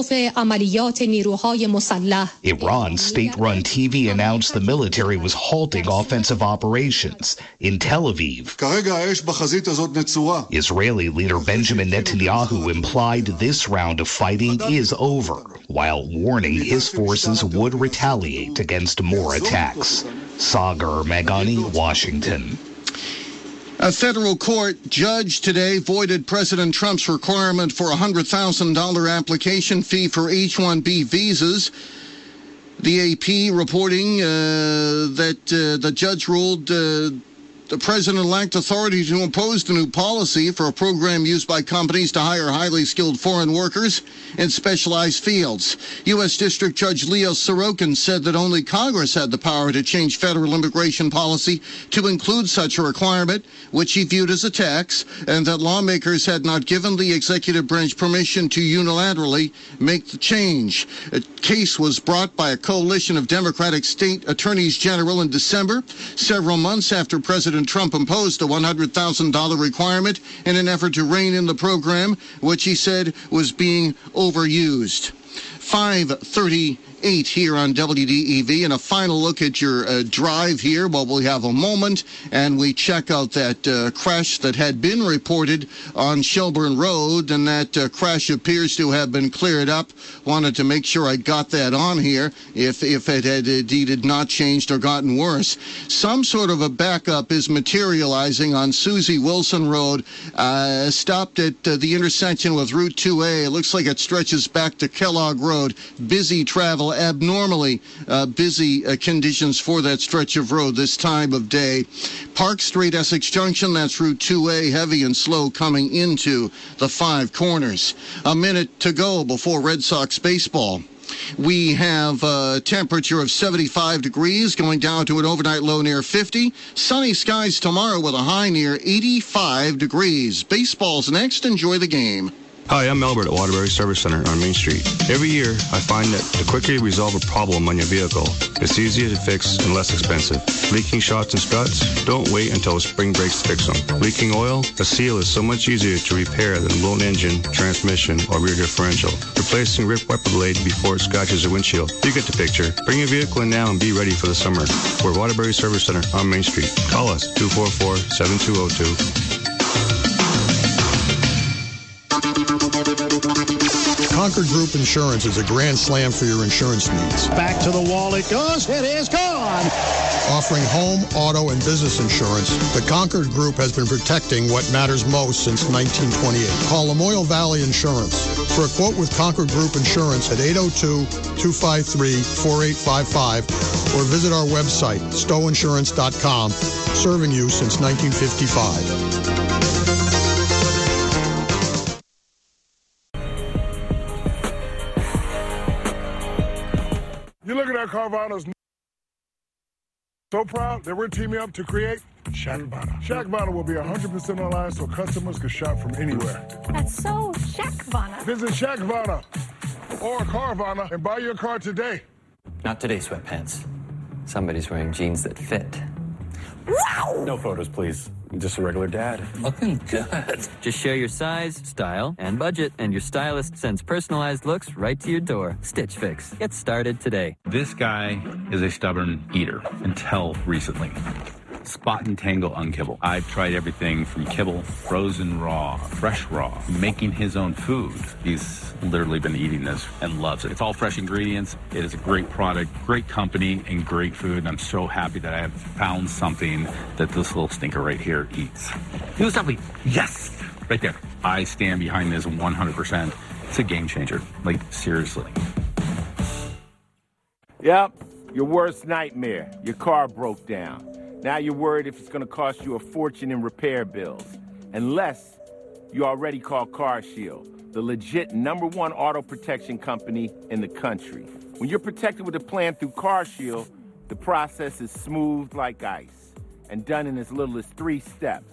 Iran's state-run T V announced the military was halting offensive operations in Tel Aviv. Israeli leader Benjamin Netanyahu Netanyahu implied this round of fighting is over, while warning his forces would retaliate against more attacks. Sagar Mergani, Washington. A federal court judge today voided President Trump's requirement for a one hundred thousand dollars application fee for H one B visas. The A P reporting uh, that uh, the judge ruled uh, the president lacked authority to impose the new policy for a program used by companies to hire highly skilled foreign workers in specialized fields. U S District Judge Leo Sorokin said that only Congress had the power to change federal immigration policy to include such a requirement, which he viewed as a tax, and that lawmakers had not given the executive branch permission to unilaterally make the change. A case was brought by a coalition of Democratic state attorneys general in December, several months after President Trump imposed a one hundred thousand dollars requirement in an effort to rein in the program, which he said was being overused. five thirty-eight here on W D E V, and a final look at your uh, drive here while we have a moment and we check out that uh, crash that had been reported on Shelburne Road, and that uh, crash appears to have been cleared up. Wanted to make sure I got that on here if if it had indeed had not changed or gotten worse. Some sort of a backup is materializing on Susie Wilson Road, uh, stopped at uh, the intersection with Route two A. It looks like it stretches back to Kellogg Road. Busy travel, abnormally uh, busy uh, conditions for that stretch of road this time of day. Park Street, Essex Junction, that's Route two A, heavy and slow coming into the Five Corners. A minute to go before Red Sox baseball. We have a temperature of seventy-five degrees, going down to an overnight low near fifty. Sunny skies tomorrow with a high near eighty-five degrees. Baseball's next. Enjoy the game. Hi, I'm Albert at Waterbury Service Center on Main Street. Every year, I find that the quicker you resolve a problem on your vehicle, it's easier to fix and less expensive. Leaking shocks and struts? Don't wait until spring breaks to fix them. Leaking oil? A seal is so much easier to repair than a blown engine, transmission, or rear differential. Replacing ripped wiper blade before it scratches your windshield. You get the picture. Bring your vehicle in now and be ready for the summer. We're Waterbury Service Center on Main Street. Call us, two four four, seven two zero two. Concord Group Insurance is a grand slam for your insurance needs. Back to the wall it goes. It is gone. Offering home, auto, and business insurance, the Concord Group has been protecting what matters most since nineteen twenty-eight. Call Lamoille Valley Insurance for a quote with Concord Group Insurance at eight oh two, two five three, four eight five five or visit our website, stowe insurance dot com, serving you since nineteen fifty-five. You look at our Carvana's so proud that we're teaming up to create Shackvana. Shackvana will be one hundred percent online so customers can shop from anywhere. That's so Shackvana. Visit Shackvana or Carvana and buy your car today. Not today, sweatpants. Somebody's wearing jeans that fit. Wow! No photos, please. Just a regular dad. Looking good. Just share your size, style, and budget, and your stylist sends personalized looks right to your door. Stitch Fix. Get started today. This guy is a stubborn eater until recently. Spot and Tangle Unkibble. I've tried everything from kibble, frozen raw, fresh raw, making his own food. He's literally been eating this and loves it. It's all fresh ingredients. It is a great product, great company, and great food. And I'm so happy that I have found something that this little stinker right here eats. He was definitely, yes, right there. I stand behind this one hundred percent. It's a game changer. Like, seriously. Yep, your worst nightmare. Your car broke down. Now you're worried if it's going to cost you a fortune in repair bills. Unless you already called CarShield, the legit number one auto protection company in the country. When you're protected with a plan through CarShield, the process is smooth like ice and done in as little as three steps.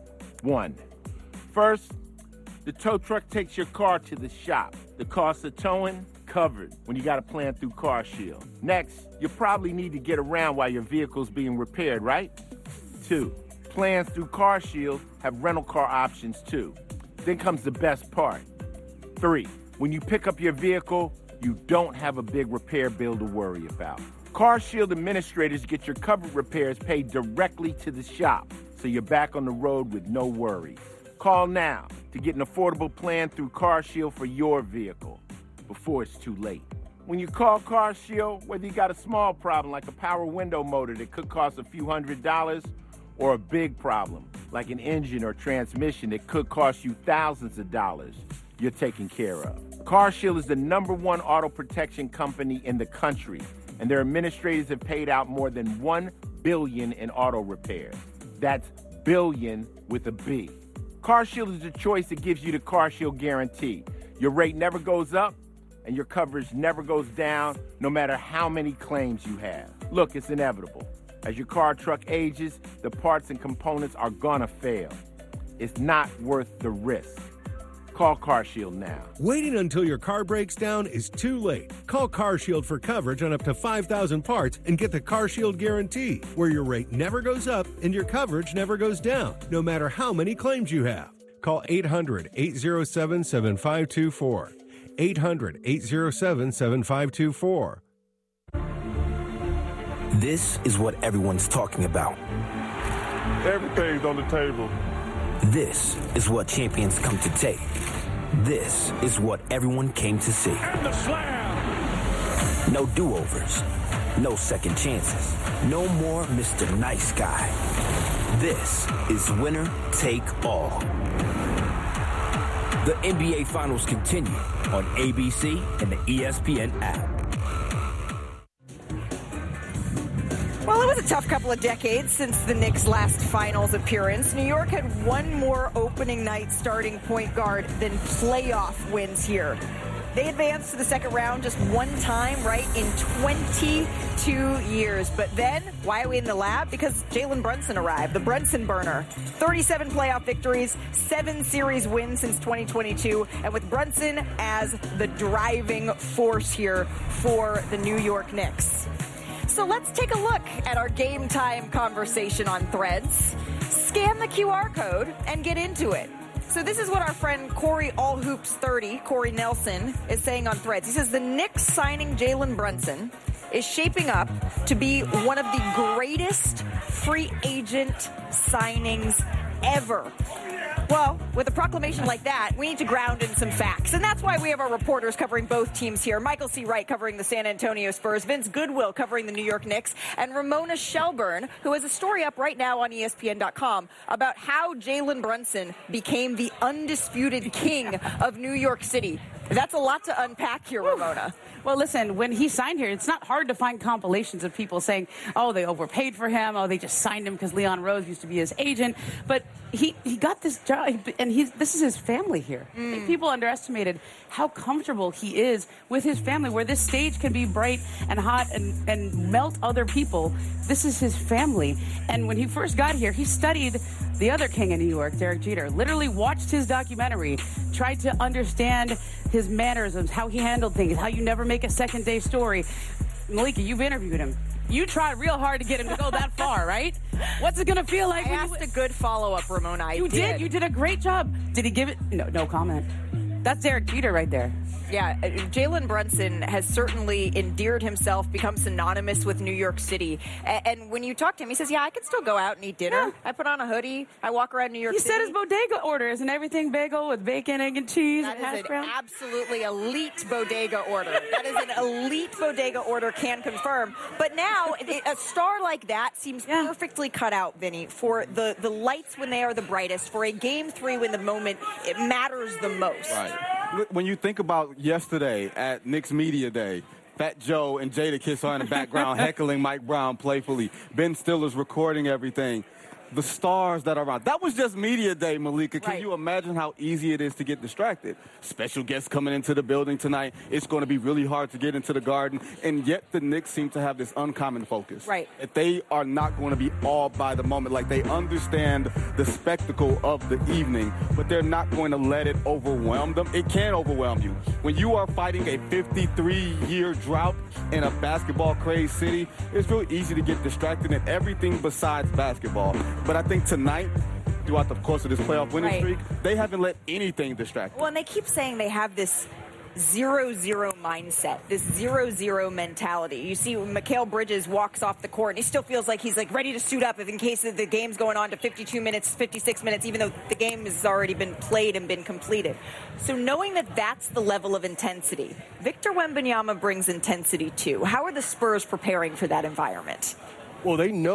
One, first, the tow truck takes your car to the shop. The cost of towing, covered when you got a plan through CarShield. Next, you probably need to get around while your vehicle's being repaired, right? Two, plans through CarShield have rental car options too. Then comes the best part. Three, when you pick up your vehicle, you don't have a big repair bill to worry about. CarShield administrators get your covered repairs paid directly to the shop, so you're back on the road with no worries. Call now to get an affordable plan through CarShield for your vehicle before it's too late. When you call CarShield, whether you got a small problem like a power window motor that could cost a few hundred dollars, or a big problem like an engine or transmission that could cost you thousands of dollars, you're taken care of. CarShield is the number one auto protection company in the country, and their administrators have paid out more than one billion dollars in auto repairs. That's billion with a B. CarShield is the choice that gives you the CarShield guarantee. Your rate never goes up, and your coverage never goes down, no matter how many claims you have. Look, it's inevitable. As your car or truck ages, the parts and components are gonna fail. It's not worth the risk. Call CarShield now. Waiting until your car breaks down is too late. Call CarShield for coverage on up to five thousand parts and get the CarShield guarantee, where your rate never goes up and your coverage never goes down, no matter how many claims you have. Call eight hundred, eight oh seven, seven five two four. eight hundred, eight oh seven, seven five two four. This is what everyone's talking about. Everything's on the table. This is what champions come to take. This is what everyone came to see. And the slam! No do-overs. No second chances. No more Mister Nice Guy. This is winner take all. The N B A Finals continue on A B C and the E S P N app. Well, it was a tough couple of decades since the Knicks' last finals appearance. New York had one more opening night starting point guard than playoff wins here. They advanced to the second round just one time, right, in twenty-two years. But then, why are we in the lab? Because Jalen Brunson arrived, the Brunson burner. thirty-seven playoff victories, seven series wins since twenty twenty-two, and with Brunson as the driving force here for the New York Knicks. So let's take a look at our game time conversation on Threads. Scan the Q R code and get into it. So this is what our friend Corey Allhoops thirty, Corey Nelson, is saying on Threads. He says the Knicks signing Jalen Brunson is shaping up to be one of the greatest free agent signings ever. Well, with a proclamation like that, we need to ground in some facts. And that's why we have our reporters covering both teams here. Michael C. Wright covering the San Antonio Spurs, Vince Goodwill covering the New York Knicks, and Ramona Shelburne, who has a story up right now on E S P N dot com about how Jalen Brunson became the undisputed king of New York City. That's a lot to unpack here, Ramona. Well, listen, when he signed here, it's not hard to find compilations of people saying, oh, they overpaid for him. Oh, they just signed him because Leon Rose used to be his agent. But he, he got this job, and he's, this is his family here. Mm. I think people underestimated how comfortable he is with his family, where this stage can be bright and hot and, and melt other people. This is his family. And when he first got here, he studied the other king of New York, Derek Jeter, literally watched his documentary, tried to understand his mannerisms, how he handled things, how you never make a second day story. Malika, you've interviewed him. You tried real hard to get him to go that far, right? What's it going to feel like? I asked you... a good follow-up, Ramona. I you did. did. You did a great job. Did he give it? No, no comment. That's Derek Jeter right there. Yeah, Jalen Brunson has certainly endeared himself, become synonymous with New York City. And, and when you talk to him, he says, yeah, I can still go out and eat dinner. Yeah. I put on a hoodie. I walk around New York he City. He said his bodega orders and everything bagel with bacon, egg, and cheese. That and is hash an brown. absolutely elite bodega order. That is an elite bodega order, can confirm. But now, a star like that seems yeah. perfectly cut out, Vinny, for the, the lights when they are the brightest, for a game three when the moment it matters the most. Right. When you think about yesterday at Knicks Media Day, Fat Joe and Jadakiss are in the background heckling Mike Brown playfully. Ben Stiller's recording everything. The stars that are around. That was just media day, Malika. Can right. you imagine how easy it is to get distracted? Special guests coming into the building tonight. It's going to be really hard to get into the Garden. And yet the Knicks seem to have this uncommon focus. Right. That they are not going to be all by the moment. Like, they understand the spectacle of the evening, but they're not going to let it overwhelm them. It can overwhelm you. When you are fighting a fifty-three-year drought in a basketball-crazed city, it's really easy to get distracted in everything besides basketball. But I think tonight, throughout the course of this playoff winning right. streak, they haven't let anything distract them. Well, and they keep saying they have this zero-zero mindset, this zero-zero mentality. You see when Mikal Bridges walks off the court, and he still feels like he's like ready to suit up if in case the game's going on to fifty-two minutes, fifty-six minutes, even though the game has already been played and been completed. So knowing that that's the level of intensity, Victor Wembanyama brings intensity too. How are the Spurs preparing for that environment? Well, they know